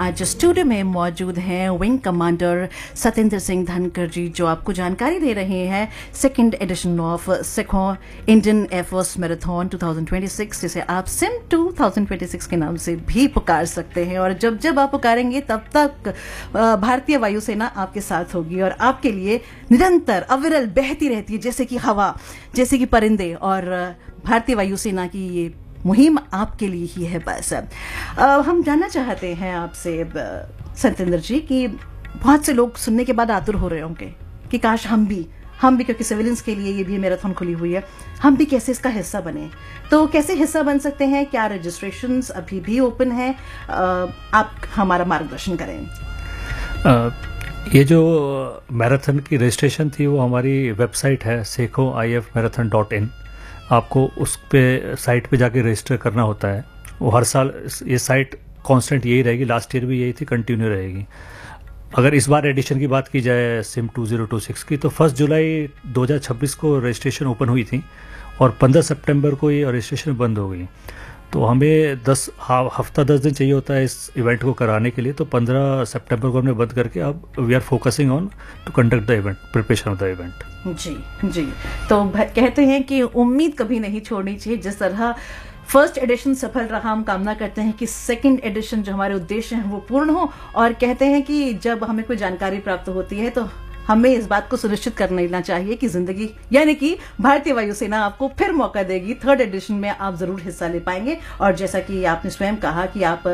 आज स्टूडियो में मौजूद हैं विंग कमांडर सतेंद्र सिंह धनकर जी, जो आपको जानकारी दे रहे हैं सेकंड एडिशन ऑफ सिखों इंडियन एयरफोर्स मैराथन 2026, जिसे आप सिम 2026 के नाम से भी पुकार सकते हैं। और जब जब आप पुकारेंगे तब तक भारतीय वायुसेना आपके साथ होगी और आपके लिए निरंतर अविरल बहती रहती है, जैसे कि हवा, जैसे कि परिंदे। और भारतीय वायुसेना की ये मुहिम आपके लिए ही है। बस हम जानना चाहते हैं आपसे सतेंद्र जी कि बहुत से लोग सुनने के बाद आतुर हो रहे होंगे कि काश हम भी क्योंकि सिविलियंस के लिए ये भी मैराथन खुली हुई है, हम भी कैसे इसका हिस्सा बने। तो कैसे हिस्सा बन सकते हैं? क्या रजिस्ट्रेशंस अभी भी ओपन है? आप हमारा मार्गदर्शन करें। ये जो मैराथन की रजिस्ट्रेशन थी वो हमारी वेबसाइट है sekhoifmarathon.in। आपको उस पे साइट पे जाके रजिस्टर करना होता है। वो हर साल ये साइट कांस्टेंट यही रहेगी, लास्ट ईयर भी यही थी, कंटिन्यू रहेगी। अगर इस बार एडिशन की बात की जाए सिम 2026 की, तो 1 जुलाई 2026 को रजिस्ट्रेशन ओपन हुई थी और 15 सितंबर को ये रजिस्ट्रेशन बंद हो गई। तो हमें 10 दिन चाहिए होता है इस इवेंट को कराने के लिए। तो 15 सितंबर को हमने बंद करके अब we are focusing on to conduct the event, preparation of the event. जी। तो कहते हैं कि उम्मीद कभी नहीं छोड़नी चाहिए। जिस तरह फर्स्ट एडिशन सफल रहा, हम कामना करते हैं कि सेकंड एडिशन जो हमारे उद्देश्य हैं वो पूर्ण हो। और कहते हैं कि जब हमें कोई जानकारी प्राप्त होती है तो हमें इस बात को सुनिश्चित कर लेना चाहिए कि जिंदगी यानी कि भारतीय वायुसेना आपको फिर मौका देगी। थर्ड एडिशन में आप जरूर हिस्सा ले पाएंगे। और जैसा कि आपने स्वयं कहा कि आप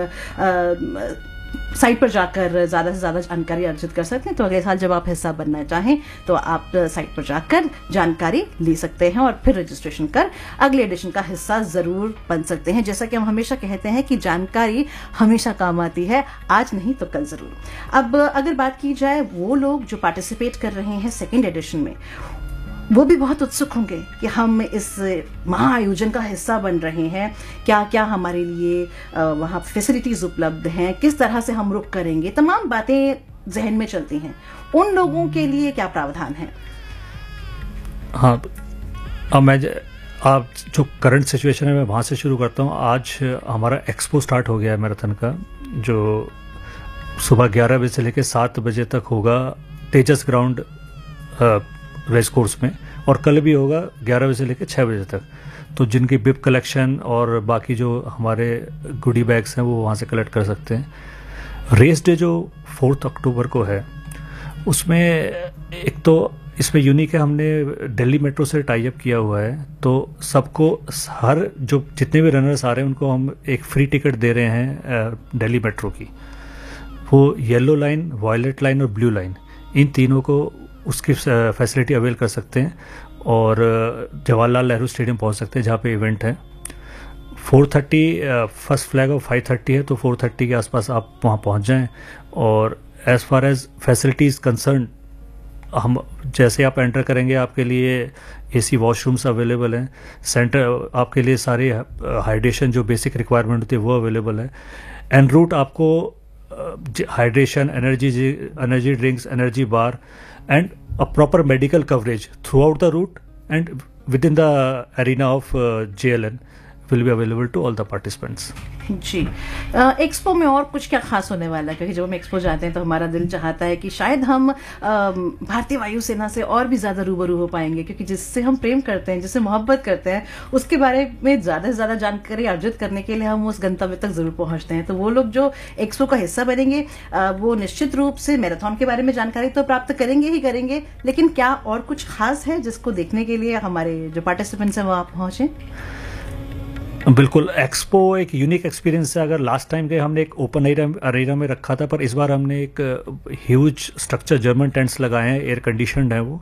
साइट पर जाकर ज्यादा से ज्यादा जानकारी अर्जित कर सकते हैं। तो अगले साल जब आप हिस्सा बनना चाहें तो आप साइट पर जाकर जानकारी ले सकते हैं और फिर रजिस्ट्रेशन कर अगले एडिशन का हिस्सा जरूर बन सकते हैं। जैसा कि हम हमेशा कहते हैं कि जानकारी हमेशा काम आती है, आज नहीं तो कल जरूर। अब अगर बात की जाए वो लोग जो पार्टिसिपेट कर रहे हैं सेकेंड एडिशन में, वो भी बहुत उत्सुक होंगे कि हम इस महाआयोजन का हिस्सा बन रहे हैं, क्या क्या हमारे लिए वहाँ फैसिलिटीज उपलब्ध हैं, किस तरह से हम रुक करेंगे, तमाम बातें जहन में चलती हैं। उन लोगों के लिए क्या प्रावधान है? हाँ, अब आप जो करंट सिचुएशन है मैं वहाँ से शुरू करता हूँ। आज हमारा एक्सपो स्टार्ट हो गया है मैराथन का, जो सुबह 11 बजे से लेकर 7 बजे तक होगा तेजस ग्राउंड रेस कोर्स में, और कल भी होगा 11 बजे से लेकर 6 बजे तक। तो जिनकी बिप कलेक्शन और बाकी जो हमारे गुडी बैग्स हैं वो वहाँ से कलेक्ट कर सकते हैं। रेस डे जो 4 अक्टूबर को है, उसमें एक तो इसमें यूनिक है, हमने दिल्ली मेट्रो से टाई अप किया हुआ है। तो सबको, हर जो जितने भी रनर्स आ रहे हैं उनको हम एक फ्री टिकट दे रहे हैं दिल्ली मेट्रो की। वो येलो लाइन, वायलेट लाइन और ब्लू लाइन, इन तीनों को उसकी फैसिलिटी अवेल कर सकते हैं और जवाहरलाल नेहरू स्टेडियम पहुंच सकते हैं जहाँ पे इवेंट है। 4:30 फर्स्ट फ्लैग ऑफ 5:30 है, तो 4:30 के आसपास आप वहाँ पहुँच जाएं। और as far as facilities concern, हम जैसे आप एंटर करेंगे आपके लिए एसी वॉशरूम्स अवेलेबल हैं, सेंटर आपके लिए सारे हाइड्रेशन जो बेसिक रिक्वायरमेंट होती है वो अवेलेबल है। एन रूट आपको hydration, energy drinks, energy bar and a proper medical coverage throughout the route and within the arena of JLN will be available to all the participants. Ji, expo में और कुछ क्या खास होने वाला है? क्योंकि जब हम एक्सपो जाते हैं तो हमारा दिल चाहता है कि शायद हम भारतीय वायुसेना से और भी ज्यादा रूबरू हो पाएंगे, क्योंकि जिससे हम प्रेम करते हैं, जिससे मोहब्बत करते हैं, उसके बारे में ज्यादा से ज्यादा जानकारी अर्जित करने के लिए हम उस गंतव्य तक जरूर पहुंचते हैं। तो वो लोग जो एक्सपो का हिस्सा बनेंगे वो निश्चित रूप से मैराथन के बारे में जानकारी तो प्राप्त करेंगे ही करेंगे, लेकिन क्या और कुछ खास है जिसको देखने के लिए हमारे जो पार्टिसिपेंट्स हैं वो आप पहुंचे? बिल्कुल, एक्सपो एक यूनिक एक्सपीरियंस है। अगर लास्ट टाइम के हमने एक ओपन अरेना में रखा था, पर इस बार हमने एक ह्यूज स्ट्रक्चर जर्मन टेंट्स लगाए हैं, एयर कंडीशनड है वो।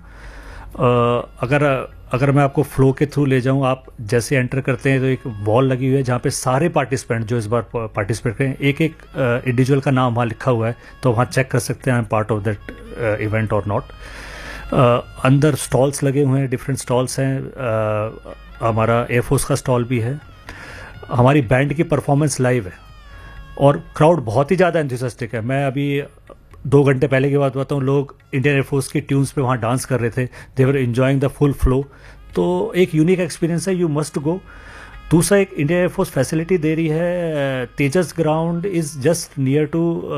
अगर मैं आपको फ्लो के थ्रू ले जाऊं, आप जैसे एंटर करते हैं तो एक वॉल लगी हुई है जहाँ पे सारे पार्टिसिपेंट जो इस बार पार्टिसिपेट करें, एक इंडिविजुअल का नाम वहाँ लिखा हुआ है, तो वहाँ चेक कर सकते हैं I am part of that event और नॉट। अंदर स्टॉल्स लगे हुए हैं, डिफरेंट स्टॉल्स हैं। हमारा एयरफोर्स का स्टॉल भी है। हमारी बैंड की परफॉर्मेंस लाइव है और क्राउड बहुत ही ज़्यादा एंथुसियास्टिक है। मैं अभी 2 घंटे पहले की बात बताऊँ, लोग इंडियन एयरफोर्स की ट्यून्स पे वहाँ डांस कर रहे थे। दे वर एंजॉयिंग द फुल फ्लो। तो एक यूनिक एक्सपीरियंस है, यू मस्ट गो। दूसरा, एक इंडियन एयरफोर्स फैसिलिटी दे रही है, तेजस ground is just near to